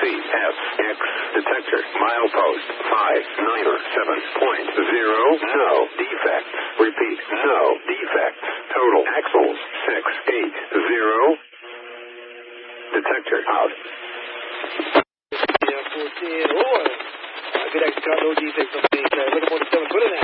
CFX detector. Milepost 597.0. No defects. Repeat, no defects. Total axles 680. Detector out. Yeah, 14. Oh, good extra, no defects on the 1147. Put it in.